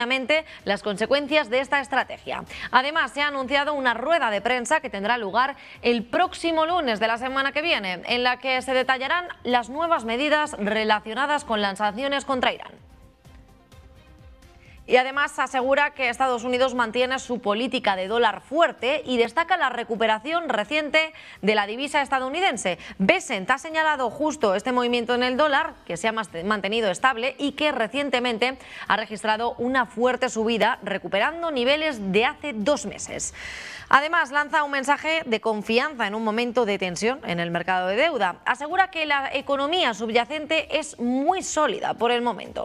las consecuencias de esta estrategia. Además, se ha anunciado una rueda de prensa que tendrá lugar el próximo lunes de la semana que viene, en la que se detallarán las nuevas medidas relacionadas con las sanciones contra Irán. Y además asegura que Estados Unidos mantiene su política de dólar fuerte y destaca la recuperación reciente de la divisa estadounidense. Bessent ha señalado justo este movimiento en el dólar, que se ha mantenido estable y que recientemente ha registrado una fuerte subida, recuperando niveles de hace 2 meses. Además, lanza un mensaje de confianza en un momento de tensión en el mercado de deuda. Asegura que la economía subyacente es muy sólida por el momento.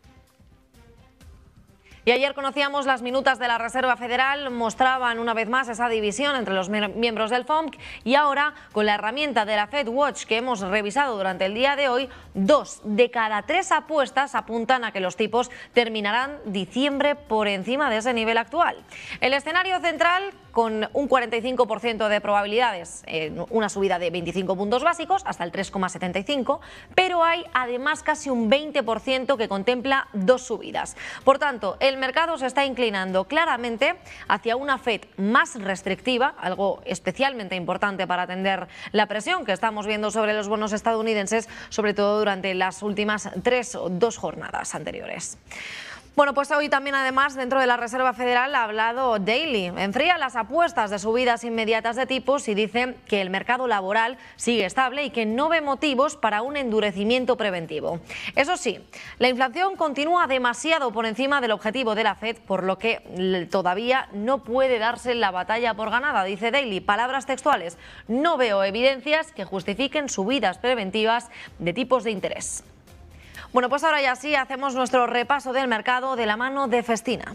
Y ayer conocíamos las minutas de la Reserva Federal, mostraban una vez más esa división entre los miembros del FOMC y ahora con la herramienta de la FedWatch que hemos revisado durante el día de hoy, 2 de cada 3 apuestas apuntan a que los tipos terminarán diciembre por encima de ese nivel actual. El escenario central con un 45% de probabilidades, una subida de 25 puntos básicos hasta el 3,75, pero hay además casi un 20% que contempla 2 subidas. Por tanto, el mercado se está inclinando claramente hacia una Fed más restrictiva, algo especialmente importante para atender la presión que estamos viendo sobre los bonos estadounidenses, sobre todo durante las últimas 2 jornadas anteriores. Bueno, pues hoy también además dentro de la Reserva Federal ha hablado Daly. Enfría las apuestas de subidas inmediatas de tipos y dice que el mercado laboral sigue estable y que no ve motivos para un endurecimiento preventivo. Eso sí, la inflación continúa demasiado por encima del objetivo de la Fed, por lo que todavía no puede darse la batalla por ganada, dice Daly. Palabras textuales: no veo evidencias que justifiquen subidas preventivas de tipos de interés. Bueno, pues ahora ya sí hacemos nuestro repaso del mercado de la mano de Festina.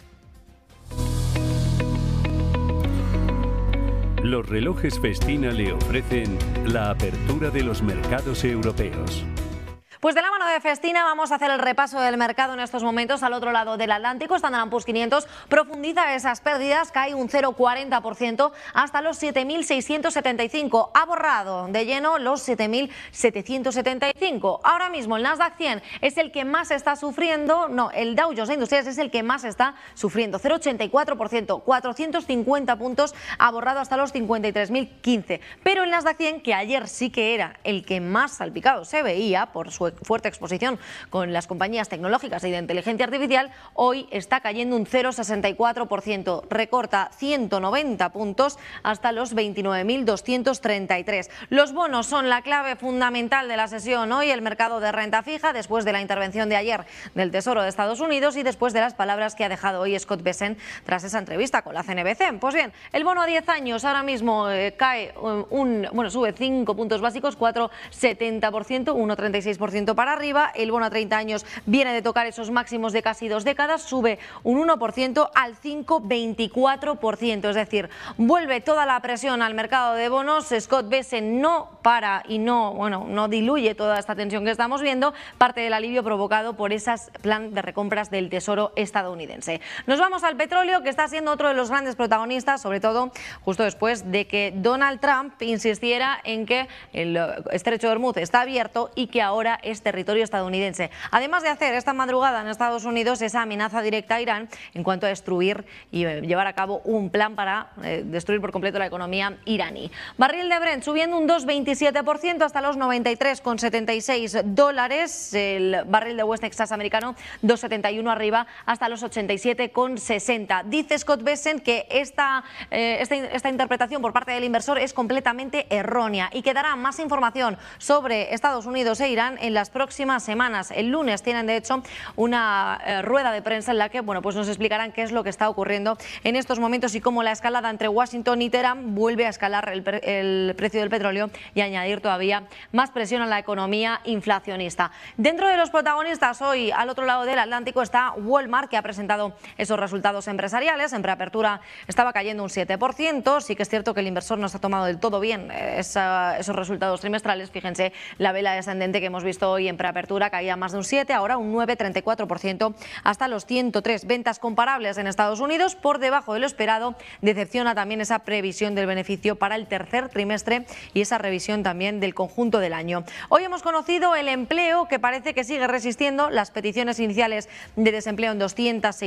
Los relojes Festina le ofrecen la apertura de los mercados europeos. Pues de la mano de Festina vamos a hacer el repaso del mercado en estos momentos. Al otro lado del Atlántico, Standard & Poor's 500 profundiza esas pérdidas, cae un 0,40% hasta los 7.675. Ha borrado de lleno los 7.775. Ahora mismo el Nasdaq 100 es el que más está sufriendo, el Dow Jones de Industriales es el que más está sufriendo, 0,84%, 450 puntos, ha borrado hasta los 53.015. Pero el Nasdaq 100, que ayer sí que era el que más salpicado se veía por su fuerte exposición con las compañías tecnológicas y de inteligencia artificial, hoy está cayendo un 0,64%, recorta 190 puntos hasta los 29.233. Los bonos son la clave fundamental de la sesión hoy. El mercado de renta fija, después de la intervención de ayer del Tesoro de Estados Unidos y después de las palabras que ha dejado hoy Scott Bessent tras esa entrevista con la CNBC. Pues bien, el bono a 10 años ahora mismo cae sube 5 puntos básicos, 4,70%, 1,36% para arriba. El bono a 30 años viene de tocar esos máximos de casi 2 décadas, sube un 1% al 5,24%, es decir, vuelve toda la presión al mercado de bonos. Scott Bessent no para y no diluye toda esta tensión que estamos viendo, parte del alivio provocado por esas plan de recompras del Tesoro estadounidense. Nos vamos al petróleo, que está siendo otro de los grandes protagonistas, sobre todo justo después de que Donald Trump insistiera en que el estrecho de Hormuz está abierto y que ahora es territorio estadounidense. Además de hacer esta madrugada en Estados Unidos esa amenaza directa a Irán en cuanto a destruir y llevar a cabo un plan para destruir por completo la economía iraní. Barril de Brent subiendo un 2,27% hasta los $93,76. El barril de West Texas americano 2,71 arriba hasta los 87,60. Dice Scott Bessent que esta interpretación por parte del inversor es completamente errónea y que dará más información sobre Estados Unidos e Irán en las próximas semanas. El lunes tienen de hecho una rueda de prensa en la que pues nos explicarán qué es lo que está ocurriendo en estos momentos y cómo la escalada entre Washington y Teherán vuelve a escalar el precio del petróleo y añadir todavía más presión a la economía inflacionista. Dentro de los protagonistas hoy, al otro lado del Atlántico, está Walmart, que ha presentado esos resultados empresariales. En preapertura estaba cayendo un 7%. Sí que es cierto que el inversor no se ha tomado del todo bien esos resultados trimestrales. Fíjense, la vela descendente que hemos visto hoy en preapertura caía más de un 7, ahora un 9,34% hasta los 103. Ventas comparables en Estados Unidos por debajo de lo esperado. Decepciona también esa previsión del beneficio para el tercer trimestre y esa revisión también del conjunto del año. Hoy hemos conocido el empleo, que parece que sigue resistiendo las peticiones iniciales de desempleo en 206